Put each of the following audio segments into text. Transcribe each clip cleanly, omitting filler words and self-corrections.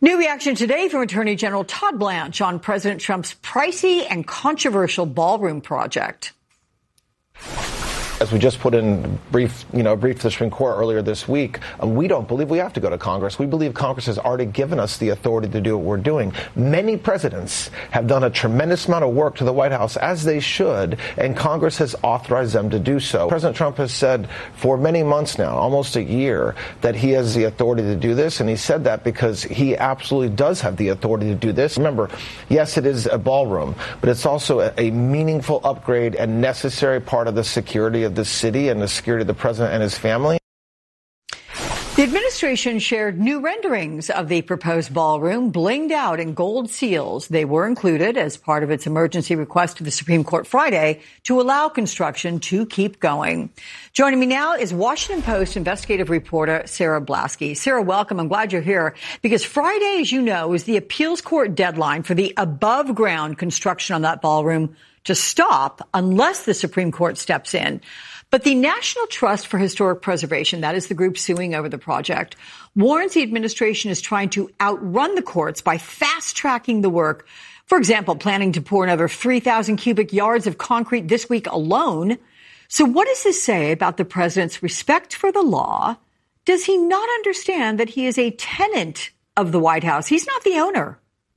New reaction today from Attorney General Todd Blanche on President Trump's pricey and controversial ballroom project. As we just put in a brief to the Supreme Court earlier this week, we don't believe we have to go to Congress. We believe Congress has already given us the authority to do what we're doing. Many presidents have done a tremendous amount of work to the White House, as they should, and Congress has authorized them to do so. President Trump has said for many months now, almost a year, that he has the authority to do this, and he said that because he absolutely does have the authority to do this. Remember, yes, it is a ballroom, but it's also a meaningful upgrade and necessary part of the security of the city and the security of the president and his family. The administration shared new renderings of the proposed ballroom, blinged out in gold seals. They were included as part of its emergency request to the Supreme Court Friday to allow construction to keep going. Joining me now is Washington Post investigative reporter Sarah Blasky. Sarah, welcome. I'm glad you're here because Friday, as you know, is the appeals court deadline for the above-ground construction on that ballroom to stop unless the Supreme Court steps in. But the National Trust for Historic Preservation, that is the group suing over the project, warns the administration is trying to outrun the courts by fast-tracking the work. For example, planning to pour another 3,000 cubic yards of concrete this week alone. So what does this say about the president's respect for the law? Does he not understand that he is a tenant of the White House? He's not the owner.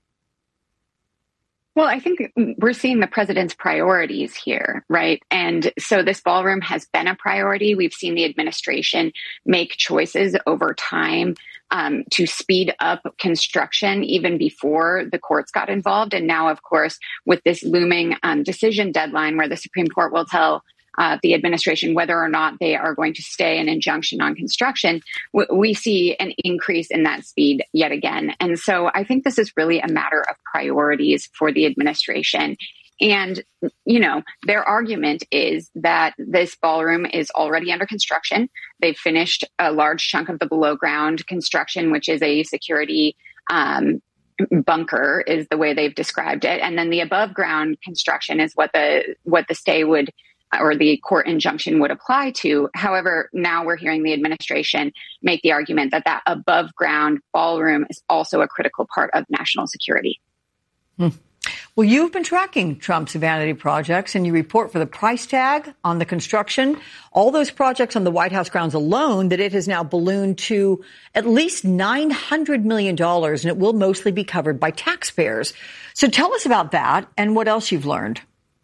Well, I think we're seeing the president's priorities here, right? And so this ballroom has been a priority. We've seen the administration make choices over time to speed up construction even before the courts got involved. And now, of course, with this looming decision deadline where the Supreme Court will tell the administration whether or not they are going to stay an injunction on construction, we see an increase in that speed yet again. And so I think this is really a matter of priorities for the administration. And, their argument is that this ballroom is already under construction. They've finished a large chunk of the below ground construction, which is a security bunker is the way they've described it. And then the above ground construction is what the stay would or the court injunction would apply to. However, now we're hearing the administration make the argument that that above ground ballroom is also a critical part of national security. Well, you've been tracking Trump's vanity projects and you report for the price tag on the construction, all those projects on the White House grounds alone, that it has now ballooned to at least $900 million, and it will mostly be covered by taxpayers. So tell us about that and what else you've learned.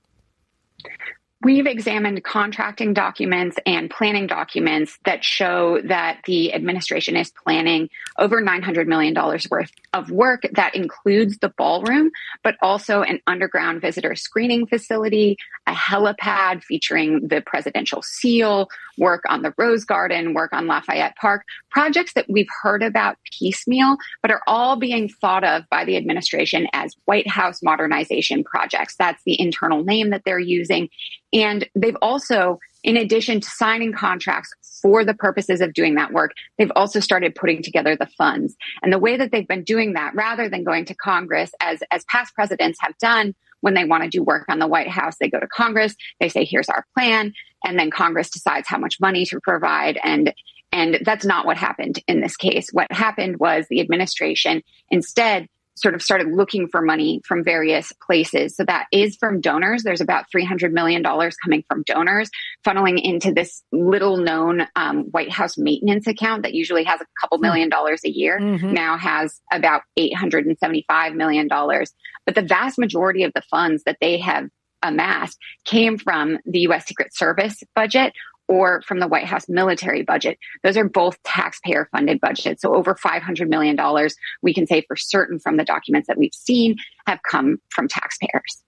We've examined contracting documents and planning documents that show that the administration is planning over $900 million worth of work that includes the ballroom, but also an underground visitor screening facility, a helipad featuring the presidential seal, work on the Rose Garden, work on Lafayette Park, projects that we've heard about piecemeal, but are all being thought of by the administration as White House modernization projects. That's the internal name that they're using. And they've also, in addition to signing contracts for the purposes of doing that work, they've also started putting together the funds. And the way that they've been doing that, rather than going to Congress, as past presidents have done, when they want to do work on the White House, they go to Congress, they say, here's our plan, and then Congress decides how much money to provide. And that's not what happened in this case. What happened was the administration instead sort of started looking for money from various places. So that is from donors. There's about $300 million coming from donors, funneling into this little known White House maintenance account that usually has a couple $1 million a year, now has about $875 million. But the vast majority of the funds that they have amassed came from the U.S. Secret Service budget or from the White House military budget. Those are both taxpayer-funded budgets. So over $500 million, we can say for certain from the documents that we've seen, have come from taxpayers.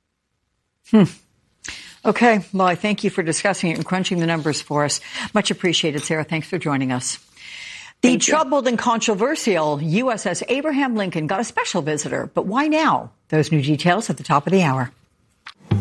Okay. Well, I thank you for discussing it and crunching the numbers for us. Much appreciated, Sarah. Thanks for joining us. The troubled and controversial USS Abraham Lincoln got a special visitor, but why now? Those new details at the top of the hour.